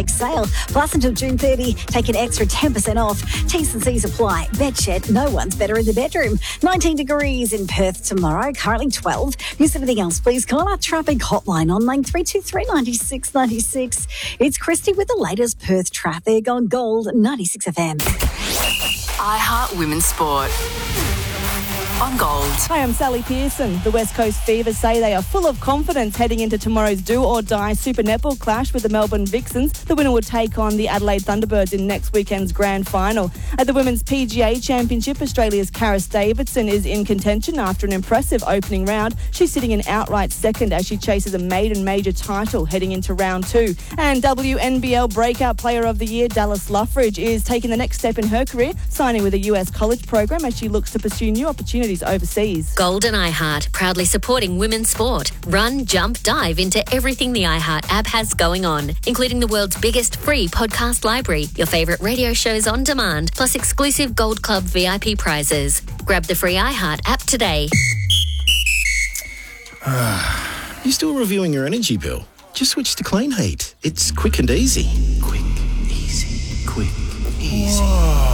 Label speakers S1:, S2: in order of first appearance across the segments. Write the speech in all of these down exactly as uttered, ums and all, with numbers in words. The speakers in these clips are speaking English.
S1: pack sale. Plus, until June thirtieth, take an extra ten percent off. T's and C's apply. Bedshed, no one's better in the bedroom. nineteen degrees in Perth tomorrow, currently twelve. Here's everything else, please call our traffic hotline on line three two three, nine six nine six. It's Christy with the latest Perth traffic on Gold ninety-six F M.
S2: iHeart Women's Sport on Gold.
S3: Hi, I'm Sally Pearson. The West Coast Fevers say they are full of confidence heading into tomorrow's do-or-die Super Netball clash with the Melbourne Vixens. The winner will take on the Adelaide Thunderbirds in next weekend's grand final. At the Women's P G A Championship, Australia's Karis Davidson is in contention after an impressive opening round. She's sitting in outright second as she chases a maiden major title heading into round two. And W N B L Breakout Player of the Year, Dallas Luffridge, is taking the next step in her career, signing with a U S college program as she looks to pursue new opportunities overseas.
S4: Gold and iHeart, proudly supporting women's sport. Run, jump, dive into everything the iHeart app has going on, including the world's biggest free podcast library, your favourite radio shows on demand, plus exclusive Gold Club V I P prizes. Grab the free iHeart app today.
S5: You still reviewing your energy bill? Just switch to Clean Heat. It's quick and easy. Quick, easy, quick, easy.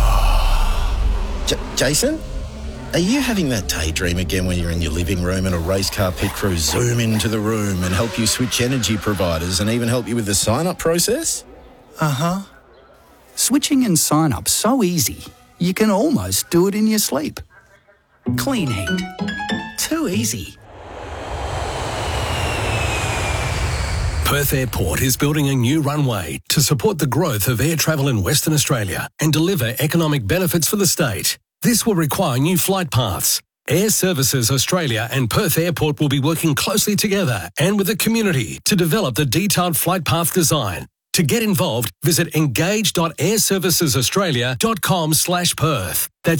S5: J- Jason? Are you having that daydream again when you're in your living room and a race car pit crew zoom into the room and help you switch energy providers and even help you with the sign-up process?
S6: Uh-huh. Switching and sign-up so easy, you can almost do it in your sleep. Clean Heat. Too easy.
S7: Perth Airport is building a new runway to support the growth of air travel in Western Australia and deliver economic benefits for the state. This will require new flight paths. Air Services Australia and Perth Airport will be working closely together and with the community to develop the detailed flight path design. To get involved, visit engage.airservicesaustralia.com slash Perth. That's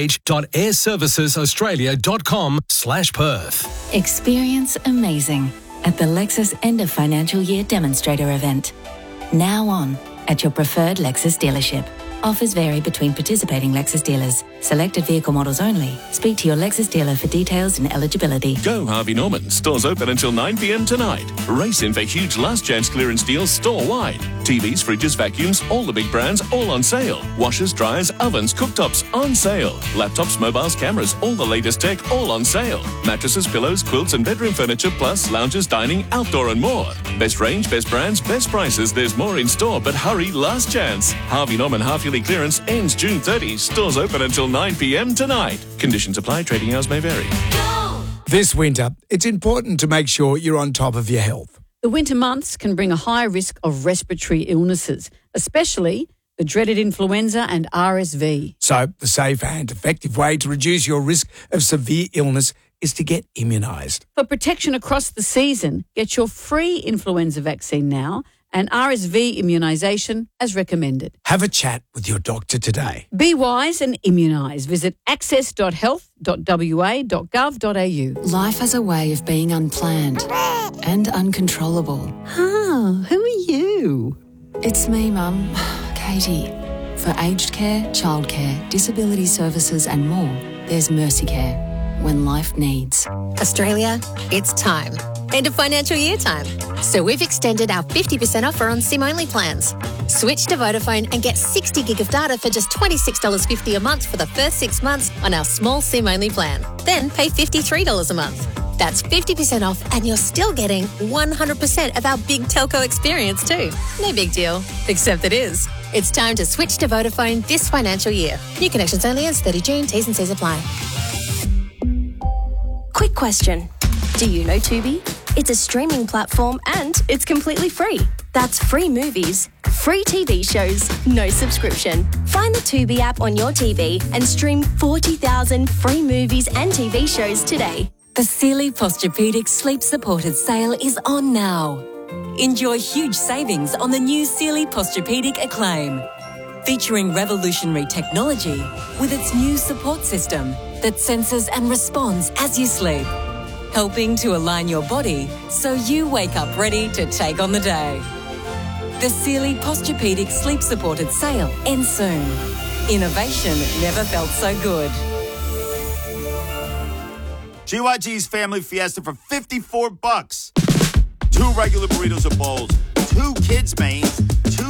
S7: engage.airservicesaustralia.com slash Perth.
S8: Experience amazing at the Lexus End of Financial Year Demonstrator event. Now on at your preferred Lexus dealership. Offers vary between participating Lexus dealers. Selected vehicle models only. Speak to your Lexus dealer for details and eligibility.
S9: Go Harvey Norman. Stores open until nine p.m. tonight. Race in for huge last chance clearance deals store-wide. T Vs, fridges, vacuums, all the big brands, all on sale. Washers, dryers, ovens, cooktops, on sale. Laptops, mobiles, cameras, all the latest tech, all on sale. Mattresses, pillows, quilts and bedroom furniture, plus lounges, dining, outdoor and more. Best range, best brands, best prices. There's more in store, but hurry, last chance. Harvey Norman half-yearly clearance ends June thirtieth. Stores open until nine p.m. tonight. Conditions apply. Trading hours may vary.
S10: This winter, it's important to make sure you're on top of your health.
S11: The winter months can bring a high risk of respiratory illnesses, especially the dreaded influenza and R S V.
S10: So the safe and effective way to reduce your risk of severe illness is to get immunised.
S11: For protection across the season, get your free influenza vaccine now and R S V immunisation as recommended.
S10: Have a chat with your doctor today.
S11: Be wise and immunise. Visit access dot health dot w a dot gov dot a u.
S8: Life has a way of being unplanned and uncontrollable.
S12: Ah, who are you?
S8: It's me, Mum, Katie. For aged care, childcare, disability services and more, there's Mercy Care. When life needs.
S4: Australia, it's time. End of financial year time. So we've extended our fifty percent offer on SIM-only plans. Switch to Vodafone and get sixty gig of data for just twenty-six dollars fifty a month for the first six months on our small SIM-only plan. Then pay fifty-three dollars a month. That's fifty percent off and you're still getting one hundred percent of our big telco experience too. No big deal, except it is. It's time to switch to Vodafone this financial year. New connections only as thirty June. T's and C's apply.
S13: Quick question. Do you know Tubi? It's a streaming platform and it's completely free. That's free movies, free T V shows, no subscription. Find the Tubi app on your T V and stream forty thousand free movies and T V shows today.
S14: The Sealy Posturepedic Sleep Supported sale is on now. Enjoy huge savings on the new Sealy Posturepedic Acclaim, featuring revolutionary technology with its new support system that senses and responds as you sleep, helping to align your body so you wake up ready to take on the day. The Sealy Posturepedic Sleep Supported sale ends soon. Innovation never felt so good.
S15: G Y G's Family Fiesta for fifty-four bucks. Two regular burritos or bowls, two kids' mains, two